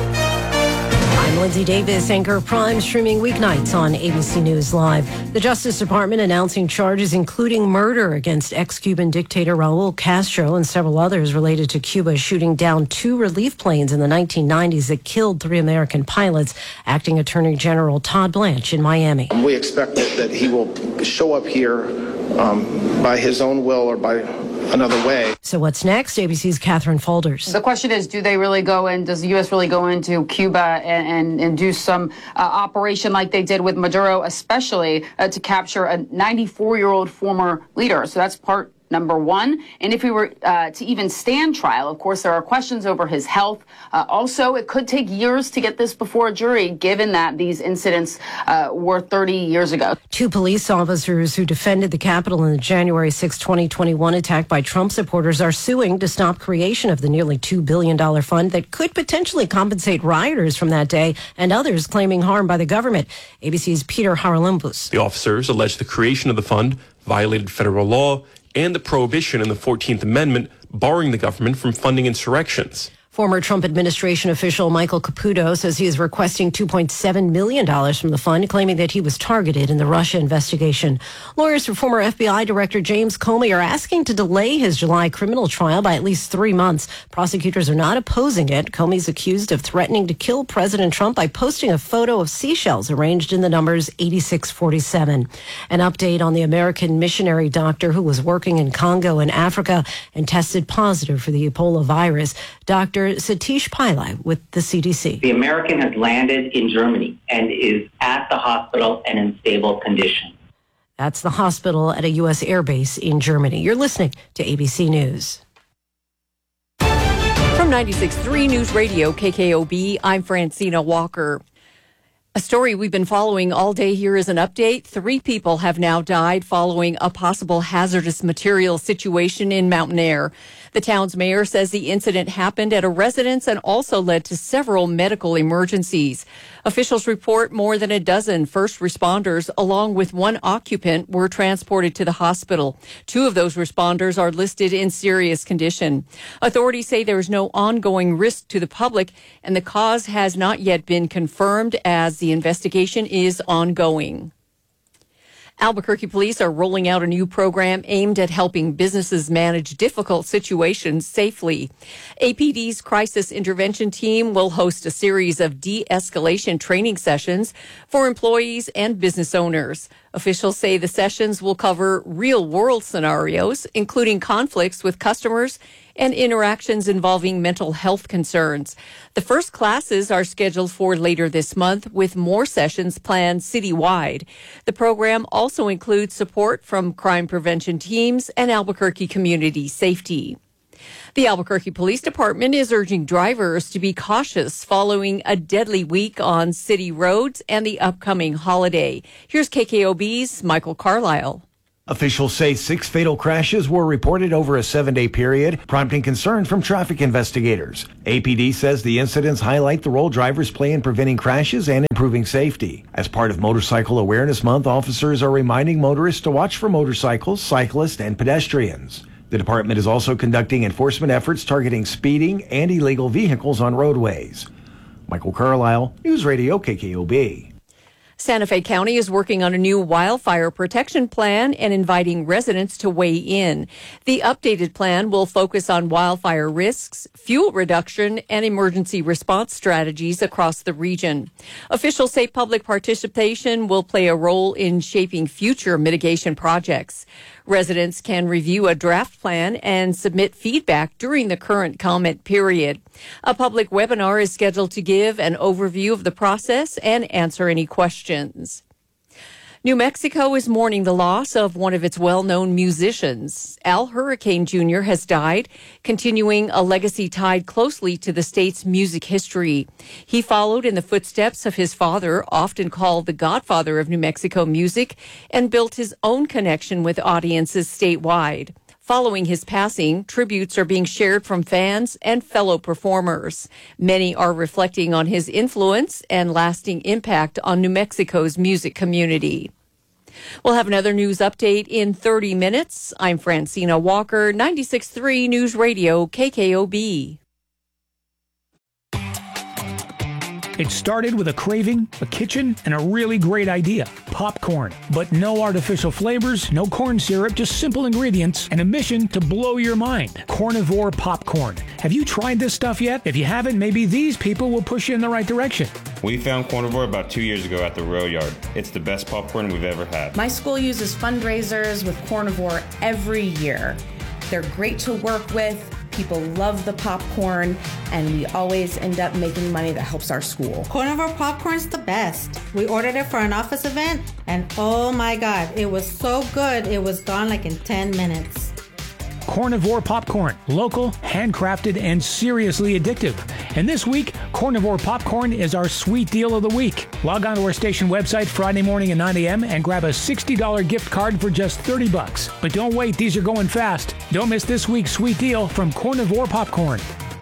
I'm Lindsay Davis, anchor Prime, streaming weeknights on A B C News Live. The Justice Department announcing charges including murder against ex-Cuban dictator Raul Castro and several others related to Cuba shooting down two relief planes in the nineteen nineties that killed three American pilots. Acting Attorney General Todd Blanche in Miami. We expect that, that he will show up here um, by his own will or by another way. So what's next? A B C's Catherine Folders. The question is, do they really go in, does the U S really go into Cuba and, and, and do some uh, operation like they did with Maduro, especially uh, to capture a ninety-four-year-old former leader? So that's part number one. And if we were uh, to even stand trial, of course, there are questions over his health. Uh, also, it could take years to get this before a jury, given that these incidents uh, were thirty years ago. Two police officers who defended the Capitol in the January sixth, twenty twenty-one attack by Trump supporters are suing to stop creation of the nearly two billion dollars fund that could potentially compensate rioters from that day and others claiming harm by the government. A B C's Peter Haralambous. The officers allege the creation of the fund violated federal law and the prohibition in the fourteenth Amendment barring the government from funding insurrections. Former Trump administration official Michael Caputo says he is requesting two point seven million dollars from the fund, claiming that he was targeted in the Russia investigation. Lawyers for former F B I Director James Comey are asking to delay his July criminal trial by at least three months. Prosecutors are not opposing it. Comey's accused of threatening to kill President Trump by posting a photo of seashells arranged in the numbers eighty-six forty-seven. An update on the American missionary doctor who was working in Congo in Africa and tested positive for the Ebola virus. Doctor Satish Pillai with the C D C. The American has landed in Germany and is at the hospital and in stable condition. That's the hospital at a U S airbase in Germany. You're listening to A B C News. From ninety-six point three News Radio K K O B, I'm Francina Walker. A story we've been following all day here is an update. Three people have now died following a possible hazardous material situation in Mountain Air. The town's mayor says the incident happened at a residence and also led to several medical emergencies. Officials report more than a dozen first responders, along with one occupant, were transported to the hospital. Two of those responders are listed in serious condition. Authorities say there is no ongoing risk to the public, and the cause has not yet been confirmed as the investigation is ongoing. Albuquerque police are rolling out a new program aimed at helping businesses manage difficult situations safely. A P D's crisis intervention team will host a series of de-escalation training sessions for employees and business owners. Officials say the sessions will cover real-world scenarios, including conflicts with customers and interactions involving mental health concerns. The first classes are scheduled for later this month, with more sessions planned citywide. The program also includes support from crime prevention teams and Albuquerque Community Safety. The Albuquerque Police Department is urging drivers to be cautious following a deadly week on city roads and the upcoming holiday. Here's K K O B's Michael Carlisle. Officials say six fatal crashes were reported over a seven-day period, prompting concern from traffic investigators. A P D says the incidents highlight the role drivers play in preventing crashes and improving safety. As part of Motorcycle Awareness Month, officers are reminding motorists to watch for motorcycles, cyclists, and pedestrians. The department is also conducting enforcement efforts targeting speeding and illegal vehicles on roadways. Michael Carlisle, News Radio K K O B. Santa Fe County is working on a new wildfire protection plan and inviting residents to weigh in. The updated plan will focus on wildfire risks, fuel reduction, and emergency response strategies across the region. Officials say public participation will play a role in shaping future mitigation projects. Residents can review a draft plan and submit feedback during the current comment period. A public webinar is scheduled to give an overview of the process and answer any questions. New Mexico is mourning the loss of one of its well-known musicians. Al Hurricane Junior has died, continuing a legacy tied closely to the state's music history. He followed in the footsteps of his father, often called the godfather of New Mexico music, and built his own connection with audiences statewide. Following his passing, tributes are being shared from fans and fellow performers. Many are reflecting on his influence and lasting impact on New Mexico's music community. We'll have another news update in thirty minutes. I'm Francina Walker, ninety-six point three News Radio K K O B. It started with a craving, a kitchen, and a really great idea, popcorn. But no artificial flavors, no corn syrup, just simple ingredients, and a mission to blow your mind. Carnivore popcorn. Have you tried this stuff yet? If you haven't, maybe these people will push you in the right direction. We found Carnivore about two years ago at the Rail Yard. It's the best popcorn we've ever had. My school uses fundraisers with Carnivore every year. They're great to work with. People love the popcorn, and we always end up making money that helps our school. Carnivore popcorn's the best. We ordered it for an office event, and oh my God, it was so good, it was gone like in ten minutes. Carnivore popcorn, local, handcrafted, and seriously addictive. And this week, Carnivore popcorn is our sweet deal of the week. Log on to our station website Friday morning at nine a.m. and grab a sixty dollars gift card for just thirty bucks. But don't wait, these are going fast. Don't miss this week's sweet deal from Carnivore popcorn.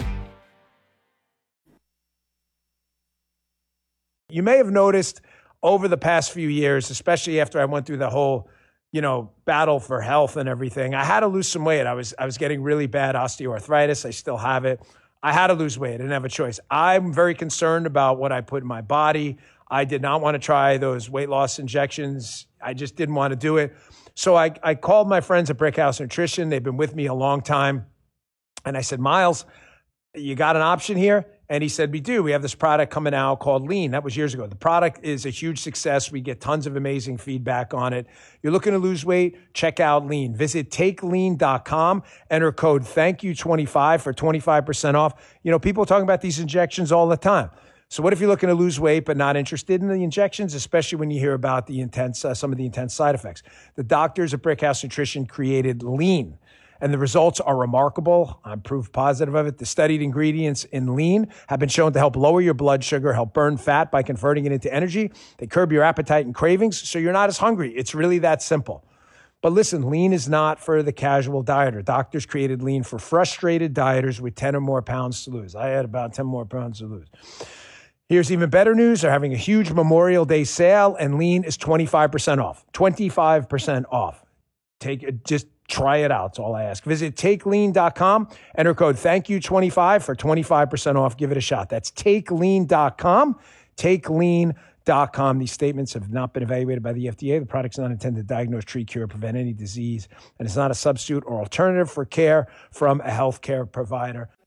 You may have noticed over the past few years, especially after I went through the whole you know, battle for health and everything, I had to lose some weight. I was I was getting really bad osteoarthritis. I still have it. I had to lose weight. I didn't have a choice. I'm very concerned about what I put in my body. I did not want to try those weight loss injections. I just didn't want to do it. So I, I called my friends at Brickhouse Nutrition. They've been with me a long time. And I said, Miles, you got an option here? And he said, we do. We have this product coming out called Lean. That was years ago. The product is a huge success. We get tons of amazing feedback on it. You're looking to lose weight? Check out Lean. Visit take lean dot com. Enter code thank you twenty-five for twenty-five percent off. You know, people are talking about these injections all the time. So what if you're looking to lose weight but not interested in the injections, especially when you hear about the intense, uh, some of the intense side effects? The doctors at Brickhouse Nutrition created Lean. And the results are remarkable. I'm proof positive of it. The studied ingredients in Lean have been shown to help lower your blood sugar, help burn fat by converting it into energy. They curb your appetite and cravings, so you're not as hungry. It's really that simple. But listen, Lean is not for the casual dieter. Doctors created Lean for frustrated dieters with ten or more pounds to lose. I had about ten more pounds to lose. Here's even better news. They're having a huge Memorial Day sale, and Lean is twenty-five percent off. twenty-five percent off. Take it, just try it out. That's all I ask. Visit take lean dot com. Enter code thank you twenty-five for twenty-five percent off. Give it a shot. That's take lean dot com. take lean dot com. These statements have not been evaluated by the F D A. The product's not intended to diagnose, treat, cure, or prevent any disease, and it's not a substitute or alternative for care from a healthcare provider.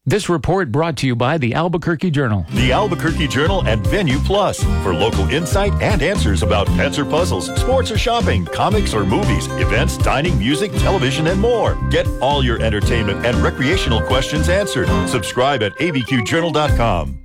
This report brought to you by the Albuquerque Journal. The Albuquerque Journal and Venue Plus for local insight and answers about pets or puzzles, sports or shopping, comics or movies, events, dining, music, television, and more. Get all your entertainment and recreational questions answered. Subscribe at a b q journal dot com.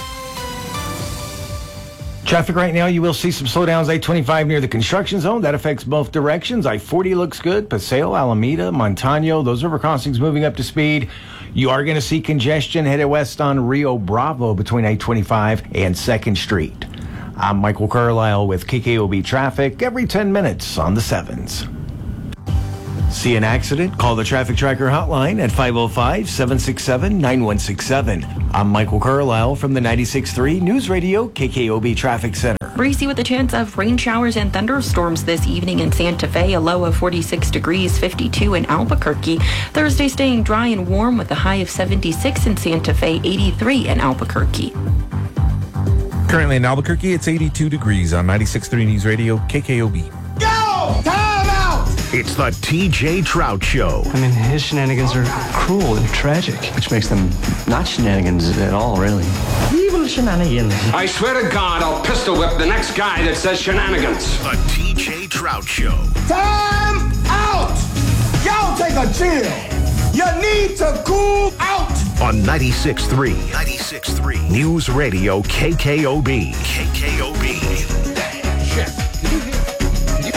Traffic right now, you will see some slowdowns. I twenty-five near the construction zone. That affects both directions. I forty looks good. Paseo, Alameda, Montano, those river crossings moving up to speed. You are going to see congestion headed west on Rio Bravo between I twenty-five and second Street. I'm Michael Carlisle with K K O B Traffic every ten minutes on the sevens. See an accident? Call the Traffic Tracker hotline at five oh five, seven six seven, nine one six seven. I'm Michael Carlisle from the ninety-six point three News Radio K K O B Traffic Center. Breezy with a chance of rain showers and thunderstorms this evening in Santa Fe, a low of forty-six degrees, fifty-two in Albuquerque. Thursday staying dry and warm with a high of seventy-six in Santa Fe, eighty-three in Albuquerque. Currently in Albuquerque, it's eighty-two degrees on ninety-six point three News Radio K K O B. Go! Time out! It's the T J Trout Show. I mean, his shenanigans are cruel and tragic, which makes them not shenanigans at all, really. Evil shenanigans. I swear to God, I'll pistol whip the next guy that says shenanigans. The T J Trout Show. Time out! Y'all take a chill. You need to cool out. On ninety-six point three. ninety-six point three. News Radio K K O B. K K O B. Shit. Did you hear? Did you?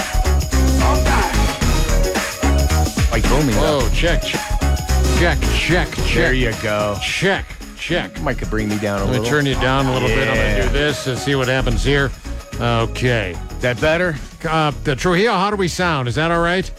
Like booming. Whoa, check, check, check, check, check. There you go. Check, check. Might could bring me down a Let little. me turn you down a little yeah. bit. I'm going to do this and see what happens here. Okay. That better? Uh, the Trujillo, how do we sound? Is that all right?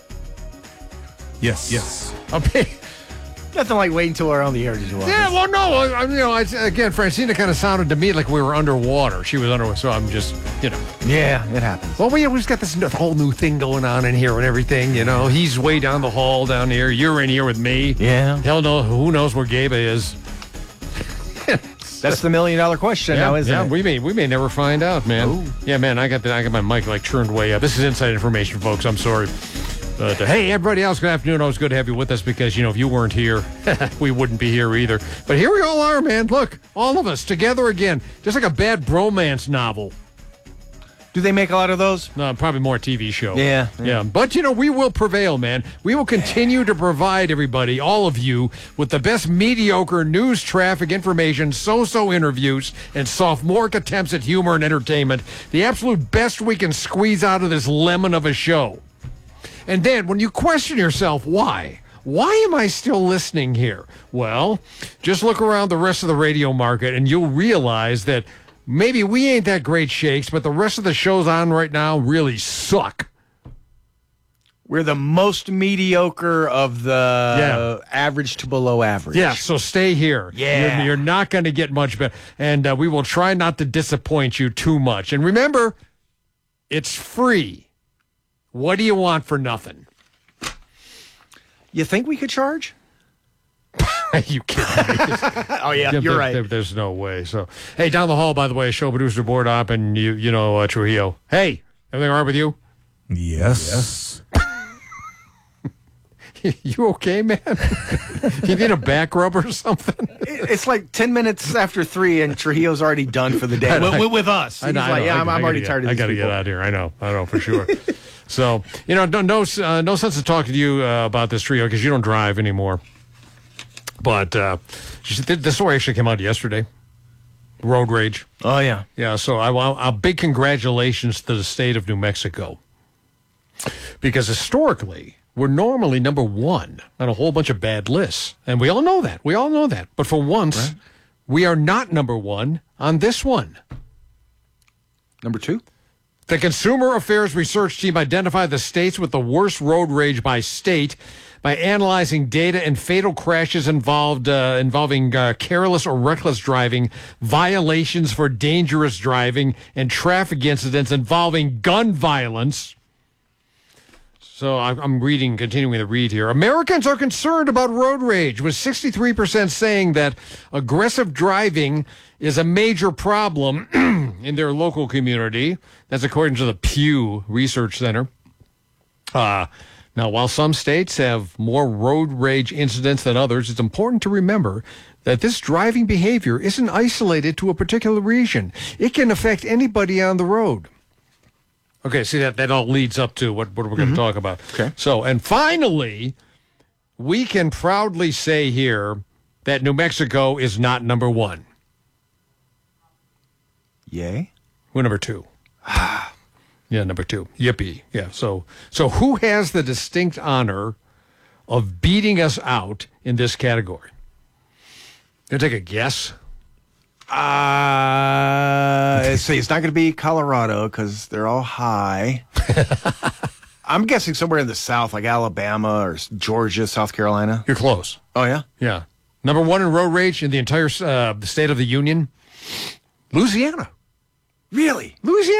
Yes. Yes. Okay. Nothing like waiting until we're on the air to do all Yeah, this. well, no, I, you know, I, again, Francina kind of sounded to me like we were underwater. She was underwater, so I'm just, you know. Yeah, it happens. Well, we, we've got this whole new thing going on in here and everything, you know. He's way down the hall down here. You're in here with me. Yeah. Hell no, who knows where Gabe is. That's the million dollar question yeah, now, isn't yeah, it? we may we may never find out, man. Ooh. Yeah, man, I got the, I got my mic like turned way up. This is inside information, folks. I'm sorry. But uh, hey, everybody else, good afternoon. Always good to have you with us because, you know, if you weren't here, we wouldn't be here either. But here we all are, man. Look, all of us together again, just like a bad bromance novel. Do they make a lot of those? No, probably more T V show. Yeah, yeah. yeah. But, you know, we will prevail, man. We will continue to provide everybody, all of you, with the best mediocre news, traffic, information, so-so interviews, and sophomoric attempts at humor and entertainment. The absolute best we can squeeze out of this lemon of a show. And then when you question yourself, why? Why am I still listening here? Well, just look around the rest of the radio market and you'll realize that maybe we ain't that great shakes, but the rest of the shows on right now really suck. We're the most mediocre of the Yeah. average to below average. Yeah, so stay here. Yeah. You're, you're not going to get much better. And uh, we will try not to disappoint you too much. And remember, it's free. What do you want for nothing? You think we could charge? You kidding me? Oh, yeah, you're there, right. there- there's no way. So, hey, down the hall, by the way, show producer board op and you, you know, uh, Trujillo. Hey, everything all right with you? Yes. You okay, man? You need a back rub or something? It's like ten minutes after three, and Trujillo's already done for the day. with, with- with us. I He's know, I like, know. yeah, I- I'm, I I'm gotta already get- tired of I these got to people. get out of here. I know. I know for sure. So, you know, no no, uh, no sense of talking to you uh, about this trio because you don't drive anymore. But uh, this story actually came out yesterday. Road rage. Oh, yeah. Yeah, so I want a big congratulations to the state of New Mexico. Because historically, we're normally number one on a whole bunch of bad lists. And we all know that. We all know that. But for once, right. we are not number one on this one. Number two? The Consumer Affairs Research Team identified the states with the worst road rage by state by analyzing data and fatal crashes involved uh, involving uh, careless or reckless driving, violations for dangerous driving, and traffic incidents involving gun violence. So I'm I'm reading, continuing to read here. Americans are concerned about road rage, with sixty-three percent saying that aggressive driving is a major problem in their local community. That's according to the Pew Research Center. Uh, now, while some states have more road rage incidents than others, it's important to remember that this driving behavior isn't isolated to a particular region. It can affect anybody on the road. Okay, see, that, that all leads up to what, what we're going to talk about. Okay. So, and finally, we can proudly say here that New Mexico is not number one. Yay? We're number two. Yeah, number two. Yippee. Yeah, so so who has the distinct honor of beating us out in this category? You take a guess? Uh, see, it's not going to be Colorado because they're all high. I'm guessing somewhere in the South, like Alabama or Georgia, South Carolina. You're close. Oh, yeah? Yeah. Number one in road rage in the entire uh, the State of the Union, Louisiana. Really? Louisiana.